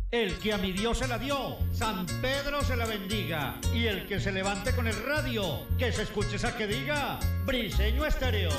El que a mi Dios se la dio, San Pedro se la bendiga. Y el que se levante con el radio, que se escuche esa que diga, Briseño Estéreo.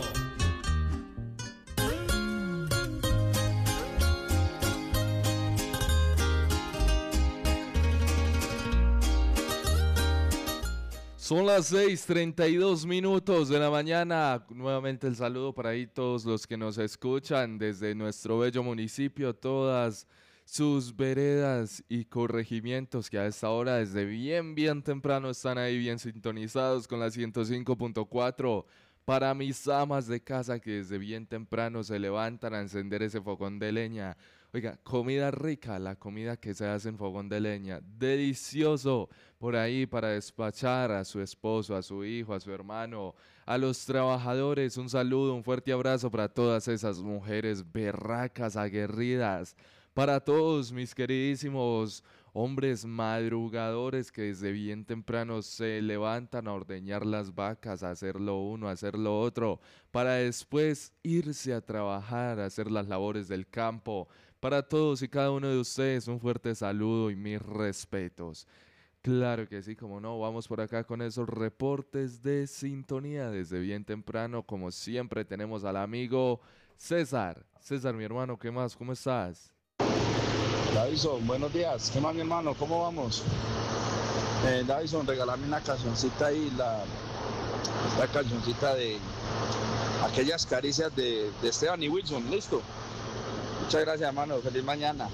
Son las 6:32 de la mañana. Nuevamente el saludo para ahí todos los que nos escuchan desde nuestro bello municipio, todas sus veredas y corregimientos que a esta hora desde bien temprano están ahí bien sintonizados con la 105.4. Para mis amas de casa que desde bien temprano se levantan a encender ese fogón de leña. Oiga, comida rica, la comida que se hace en fogón de leña. Delicioso por ahí para despachar a su esposo, a su hijo, a su hermano, a los trabajadores. Un saludo, un fuerte abrazo para todas esas mujeres berracas, aguerridas. Para todos mis queridísimos hombres madrugadores que desde bien temprano se levantan a ordeñar las vacas, a hacer lo uno, a hacer lo otro, para después irse a trabajar, a hacer las labores del campo. Para todos y cada uno de ustedes un fuerte saludo y mis respetos. Claro que sí, como no, vamos por acá con esos reportes de sintonía desde bien temprano. Como siempre tenemos al amigo César. César, mi hermano, ¿qué más? ¿Cómo estás? Davison, buenos días. ¿Qué más, mi hermano? ¿Cómo vamos? Davison, regálame una cancioncita ahí, la cancioncita de aquellas caricias de Esteban y Wilson. ¿Listo? Muchas gracias, hermano. Feliz mañana.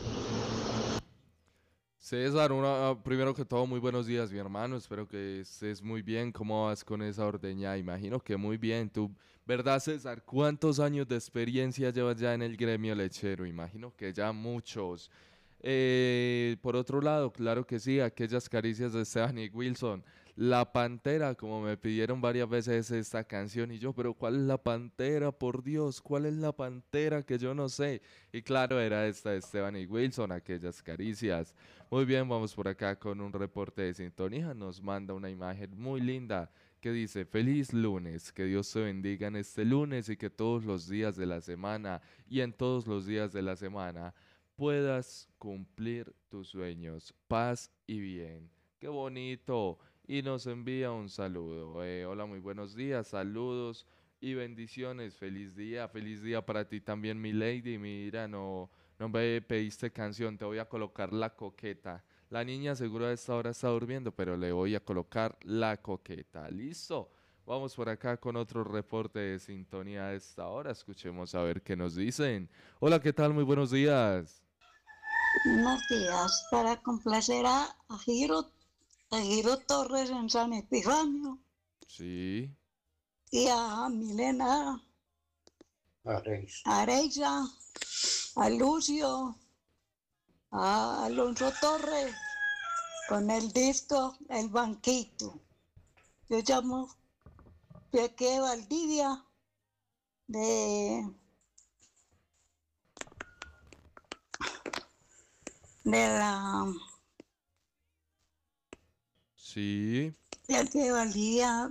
César, primero que todo, muy buenos días, mi hermano. Espero que estés muy bien. ¿Cómo vas con esa ordeña? Imagino que muy bien. Tú, ¿verdad, César? ¿Cuántos años de experiencia llevas ya en el gremio lechero? Imagino que ya muchos. Por otro lado, claro que sí, aquellas caricias de Esteban y Wilson. La Pantera, como me pidieron varias veces esta canción, y yo, pero ¿cuál es la Pantera? Por Dios, ¿cuál es la Pantera? Que yo no sé. Y claro, era esta de Esteban y Wilson, aquellas caricias. Muy bien, vamos por acá con un reporte de sintonía. Nos manda una imagen muy linda que dice: feliz lunes, que Dios te bendiga en este lunes y que todos los días de la semana y en todos los días de la semana puedas cumplir tus sueños, paz y bien. ¡Qué bonito! Y nos envía un saludo. Hola, muy buenos días, saludos y bendiciones. Feliz día para ti también, mi lady. Mira, no me pediste canción, te voy a colocar La Coqueta. La niña seguro a esta hora está durmiendo, pero le voy a colocar La Coqueta. ¿Listo? Vamos por acá con otro reporte de sintonía a esta hora. Escuchemos a ver qué nos dicen. Hola, ¿qué tal? Muy buenos días. Buenos días, para complacer a Giro Torres en San Epifanio Sí. y a Milena Areiza, a Lucio, a Alonso Torres, con el disco El Banquito. Yo llamo Peque Valdivia de la Sí. Peque Valdivia,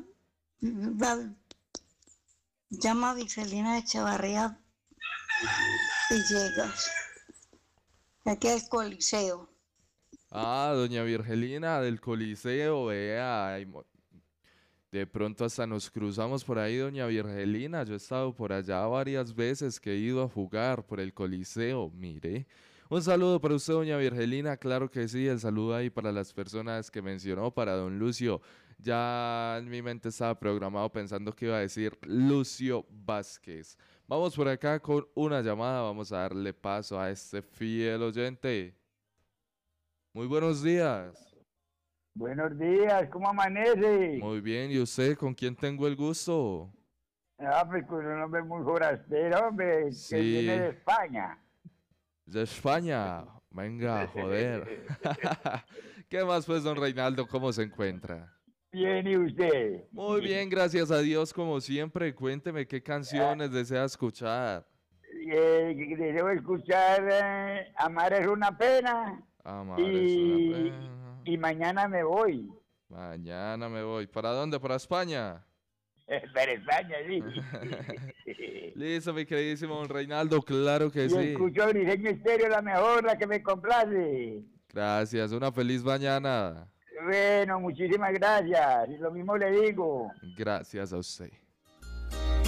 llama Vicelina Echevarría Villegas, aquí el Coliseo. Ah, doña Virgelina del Coliseo, vea. De pronto hasta nos cruzamos por ahí, doña Virgelina. Yo he estado por allá varias veces que he ido a jugar por el Coliseo, mire. Un saludo para usted, doña Virgelina, claro que sí, el saludo ahí para las personas que mencionó, para don Lucio. Ya en mi mente estaba programado pensando que iba a decir Lucio Vázquez. Vamos por acá con una llamada, vamos a darle paso a este fiel oyente. Muy buenos días. Buenos días, ¿cómo amanece? Muy bien, ¿y usted con quién tengo el gusto? Pues con un hombre muy forastero, hombre, Sí. que viene de España. De España, venga, joder. ¿Qué más pues, don Reinaldo? ¿Cómo se encuentra? Bien, ¿y usted? Muy bien, gracias a Dios, como siempre. Cuénteme qué canciones desea escuchar. Deseo escuchar Amar es una pena Amar es una pena. y mañana me voy. Mañana me voy. ¿Para dónde? ¿Para España? Para España, sí. Listo, mi queridísimo don Reinaldo, claro que Y sí. escucho Briseño Estéreo, la mejor, la que me complace. Gracias, una feliz mañana. Bueno, muchísimas gracias. Y lo mismo le digo. Gracias a usted.